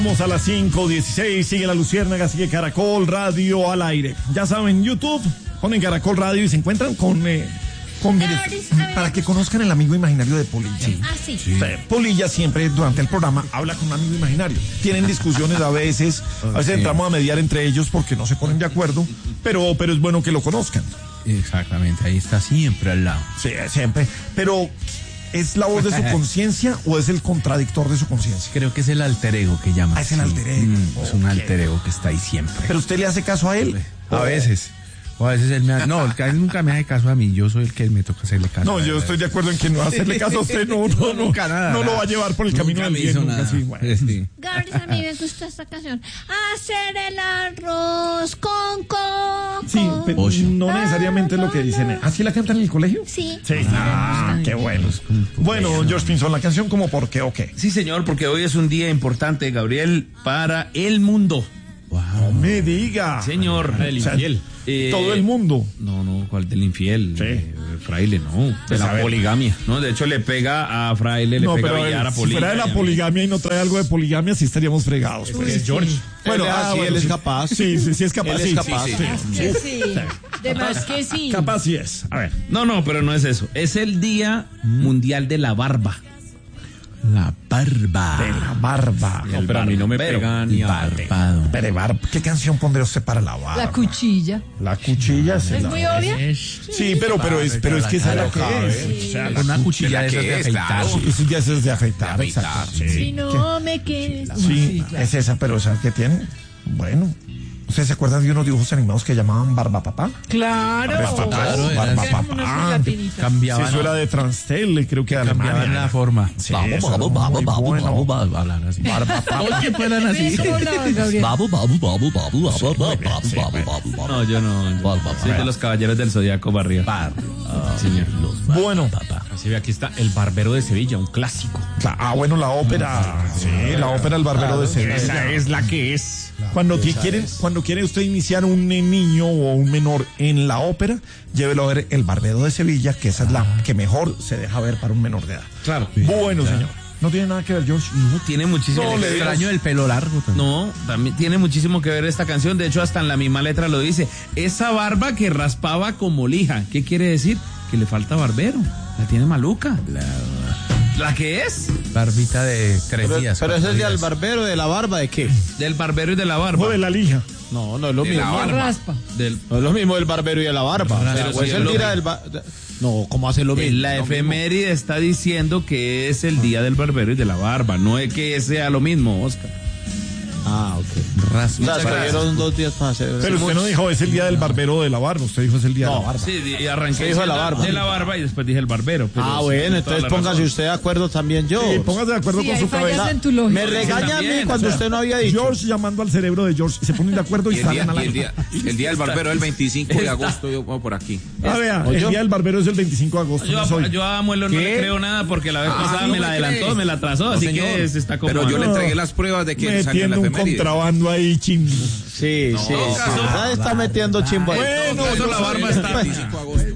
Vamos a las 5:16, sigue La Luciérnaga, sigue Caracol Radio al aire. Ya saben, YouTube, ponen Caracol Radio y se encuentran con para que conozcan el amigo imaginario de Polilla. Sí. Polilla siempre durante el programa habla con un amigo imaginario. Tienen discusiones a veces entramos a mediar entre ellos porque no se ponen de acuerdo, pero es bueno que lo conozcan. Exactamente, ahí está siempre al lado. Sí, siempre. Pero ¿es la voz de su conciencia o es el contradictor de su conciencia? Creo que es el alter ego que llaman. Es el alter ego. Es un alter ego que está ahí siempre. ¿Pero usted le hace caso a él? A veces. O a veces él me hace... No, él nunca me hace caso a mí. Yo soy el que me toca hacerle caso. No, yo estoy de acuerdo en que no hacerle caso a usted. Nunca nada. No lo va a llevar por el camino del bien. Nunca sí. Bueno. Sí. Gabriel, a mí me gusta esta canción. Hacer el arroz con coco. Sí, pero no necesariamente es lo que dicen. ¿Así la cantan en el colegio? Sí. Sí. Qué bueno. Bueno, George Pinzón, la canción como por qué o qué. Sí, señor, porque hoy es un día importante, Gabriel, para el mundo. Wow. No me diga. Señor. Del infiel. Todo el mundo. No, ¿cuál del infiel? Sí. Fraile, no. De la poligamia. No, de hecho le pega a Fraile, le pega a Villar a Polilla. Si fuera de la poligamia y no trae algo de poligamia, sí estaríamos fregados. Pues. Es George. Bueno, él es capaz. Sí, es capaz. Él es capaz. Sí. De más que sí. Capaz sí es. A ver. No, pero no es eso. Es el Día Mundial de la Barba. La barba. De la barba. No, pero a mí no me pega ni barbado. ¿Qué canción pondría usted para la barba? La cuchilla. La cuchilla ¿Es muy obvia? Sí, pero es que esa es la que es. O sea, una cuchilla de esas de afeitar. Eso ya es de afeitar, exacto. Si no me quedes. Sí, es esa, pero ¿sabes qué tiene? Bueno. ¿Ustedes se acuerdan de unos dibujos animados que llamaban Barba Papá? Claro. Barba Papá. Cambiaban. Eso era de Transtel, creo que de Alemania. Cambiaban la forma. Sí, hablar así. Barba Papá. Todo el tiempo eran así. No, yo no. Soy de los caballeros del Zodíaco barrio. Señor. Bueno. Así ve, aquí está El Barbero de Sevilla, un clásico. Bueno, la ópera. Sí, la ópera El Barbero de Sevilla. Esa es la que es. Cuando quiere usted iniciar un niño o un menor en la ópera, llévelo a ver El Barbero de Sevilla, que esa es la que mejor se deja ver para un menor de edad. Claro. Bueno, señor. ¿No tiene nada que ver, George? No, tiene muchísimo No, que le ver. Extraño del pelo largo también. No, también tiene muchísimo que ver esta canción. De hecho, hasta en la misma letra lo dice. Esa barba que raspaba como lija. ¿Qué quiere decir? Que le falta barbero. La tiene maluca. ¿La que es? Barbita de 3 días. Pero ese es del barbero, de la barba, ¿de qué? Del barbero y de la barba. O de la lija. No es lo mismo. Raspa. No es lo mismo del barbero y de la barba. Pero Pues sí el es lo día del No, ¿cómo hace lo mismo? La efeméride está diciendo que es el día del barbero y de la barba. No es que sea lo mismo, Oscar. Ok. Raspa. O sea, salieron 2 días para hacer. Pero usted no dijo es el día del barbero o de la barba, usted dijo es el día de la barba. Sí, y arranqué dijo de la barba. de la barba y después dije el barbero. Pero Bueno, entonces póngase usted de acuerdo también yo. Sí, póngase de acuerdo con su cabeza. En tu lógica. Me regaña a mí también, cuando o sea, usted no había dicho. George llamando al cerebro de George, se ponen de acuerdo y salen a la... el día del barbero es el 25 de agosto, yo voy por aquí. Vea, el día del barbero es el 25 de agosto. yo a Amuelo no le creo nada porque la vez pasada me la adelantó, me la atrasó, así señor. que se está como... Pero yo le entregué las pruebas de que salió la metiendo un efeméride. contrabando ahí, chimbo. Sí. Ya está metiendo chimbo ahí. Bueno, la barba está...